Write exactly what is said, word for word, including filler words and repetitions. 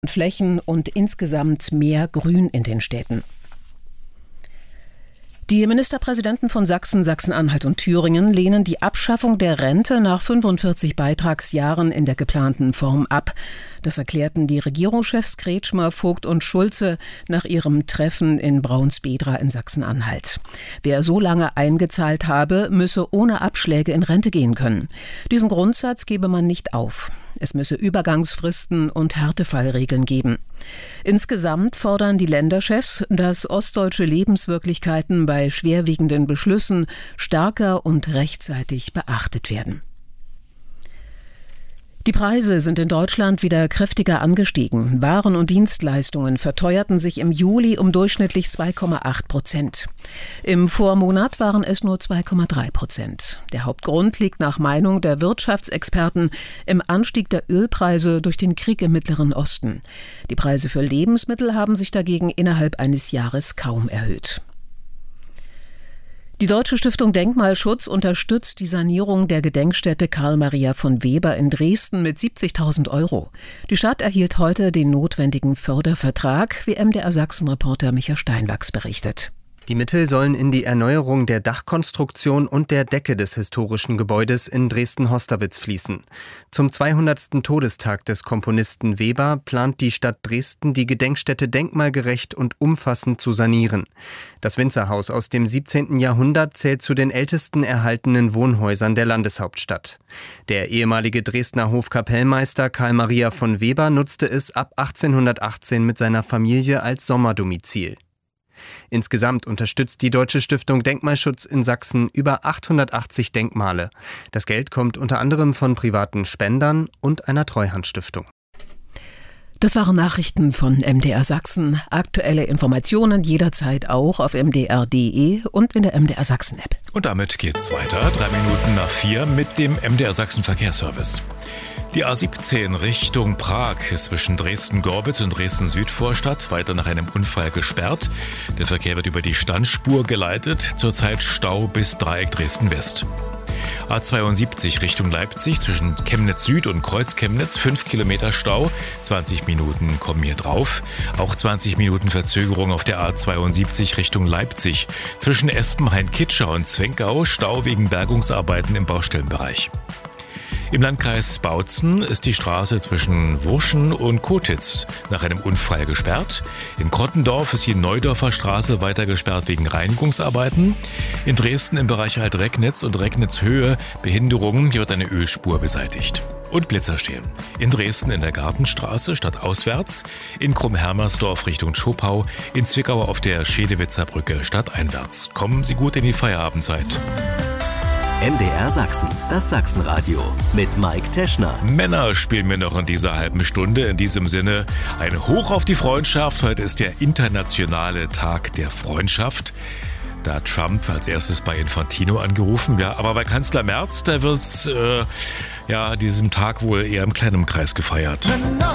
Flächen und insgesamt mehr Grün in den Städten. Die Ministerpräsidenten von Sachsen, Sachsen-Anhalt und Thüringen lehnen die Abschaffung der Rente nach fünfundvierzig Beitragsjahren in der geplanten Form ab. Das erklärten die Regierungschefs Kretschmer, Vogt und Schulze nach ihrem Treffen in Braunsbedra in Sachsen-Anhalt. Wer so lange eingezahlt habe, müsse ohne Abschläge in Rente gehen können. Diesen Grundsatz gebe man nicht auf. Es müsse Übergangsfristen und Härtefallregeln geben. Insgesamt fordern die Länderchefs, dass ostdeutsche Lebenswirklichkeiten bei schwerwiegenden Beschlüssen stärker und rechtzeitig beachtet werden. Die Preise sind in Deutschland wieder kräftiger angestiegen. Waren und Dienstleistungen verteuerten sich im Juli um durchschnittlich zwei Komma acht Prozent. Im Vormonat waren es nur zwei Komma drei Prozent. Der Hauptgrund liegt nach Meinung der Wirtschaftsexperten im Anstieg der Ölpreise durch den Krieg im Mittleren Osten. Die Preise für Lebensmittel haben sich dagegen innerhalb eines Jahres kaum erhöht. Die Deutsche Stiftung Denkmalschutz unterstützt die Sanierung der Gedenkstätte Karl Maria von Weber in Dresden mit siebzigtausend Euro. Die Stadt erhielt heute den notwendigen Fördervertrag, wie M D R Sachsen-Reporter Micha Steinwachs berichtet. Die Mittel sollen in die Erneuerung der Dachkonstruktion und der Decke des historischen Gebäudes in Dresden-Hosterwitz fließen. Zum zweihundertsten Todestag des Komponisten Weber plant die Stadt Dresden, die Gedenkstätte denkmalgerecht und umfassend zu sanieren. Das Winzerhaus aus dem siebzehnten Jahrhundert zählt zu den ältesten erhaltenen Wohnhäusern der Landeshauptstadt. Der ehemalige Dresdner Hofkapellmeister Karl Maria von Weber nutzte es ab achtzehnhundertachtzehn mit seiner Familie als Sommerdomizil. Insgesamt unterstützt die Deutsche Stiftung Denkmalschutz in Sachsen über achthundertachtzig Denkmale. Das Geld kommt unter anderem von privaten Spendern und einer Treuhandstiftung. Das waren Nachrichten von M D R Sachsen. Aktuelle Informationen jederzeit auch auf m d r punkt d e und in der M D R Sachsen App. Und damit geht's weiter. Drei Minuten nach vier mit dem M D R Sachsen Verkehrsservice. Die A siebzehn Richtung Prag ist zwischen Dresden-Gorbitz und Dresden-Südvorstadt weiter nach einem Unfall gesperrt. Der Verkehr wird über die Standspur geleitet. Zurzeit Stau bis Dreieck Dresden-West. A zweiundsiebzig Richtung Leipzig zwischen Chemnitz Süd und Kreuz Chemnitz, fünf Kilometer Stau, zwanzig Minuten kommen hier drauf. Auch zwanzig Minuten Verzögerung auf der A zweiundsiebzig Richtung Leipzig zwischen Espenhain-Kitscher und Zwenkau, Stau wegen Bergungsarbeiten im Baustellenbereich. Im Landkreis Bautzen ist die Straße zwischen Wurschen und Kotitz nach einem Unfall gesperrt. In Krottendorf ist die Neudorfer Straße weiter gesperrt wegen Reinigungsarbeiten. In Dresden im Bereich Alt-Recknitz und Recknitz-Höhe Behinderungen, hier wird eine Ölspur beseitigt. Und Blitzer stehen. In Dresden in der Gartenstraße stadtauswärts, in Krumm-Hermersdorf Richtung Schopau, in Zwickau auf der Schedewitzer Brücke stadteinwärts. Kommen Sie gut in die Feierabendzeit. M D R Sachsen, das Sachsenradio mit Mike Teschner. Männer spielen wir noch in dieser halben Stunde. In diesem Sinne ein Hoch auf die Freundschaft. Heute ist der internationale Tag der Freundschaft. Da hat Trump als erstes bei Infantino angerufen. Ja, aber bei Kanzler Merz, da wird es äh, ja, diesem Tag wohl eher im kleinen Kreis gefeiert.